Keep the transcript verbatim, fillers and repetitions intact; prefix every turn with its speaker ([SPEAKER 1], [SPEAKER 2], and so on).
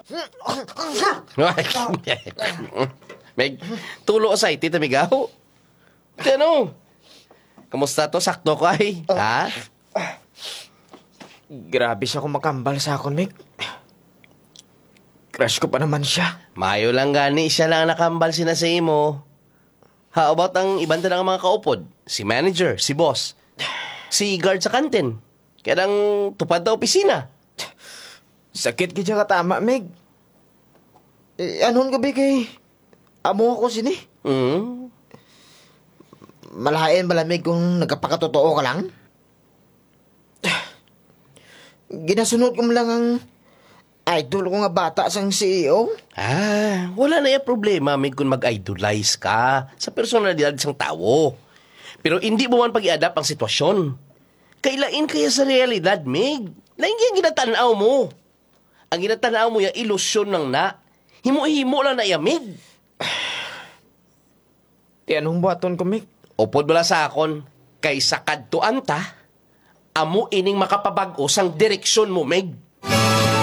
[SPEAKER 1] Meg, tulo sa iti, tamigaw. Ano? Kamusta to? Sakto ko ay? Ha?
[SPEAKER 2] Grabe siya kung makambal sa akon, Meg. Crush ko pa naman siya.
[SPEAKER 1] Mayo lang gani, siya lang nakambal sina sa imo. How about ang ibang tanang mga kaupod? Si manager, si boss, si guard sa kantin, kaya ang tupad na opisina.
[SPEAKER 2] Sakit ka ka tama, Meg. Eh, anon gabi kay... Amo ako sini.
[SPEAKER 1] Hmm?
[SPEAKER 2] Malahain bala, Meg, kung nagkapakatotoo ka lang. Ginasunod ko mo lang ang idol ko nga bata sang C E O.
[SPEAKER 1] Ah, wala na yung problema, Mig, kung mag-idolize ka sa personalidad ng tao. Pero hindi mo man pag-i-adapt ang sitwasyon. Kailain kaya sa realidad, Mig. Lain yung ginatanaw mo. Ang ginatanaw mo yung ilusyon ng na. Himo-himo lang na yung Mig.
[SPEAKER 2] Ti anong buhaton ko, Meg?
[SPEAKER 1] Upod wala sa akon, kay sakad to anta, amo ining makapabag-o sang direksyon mo, Meg.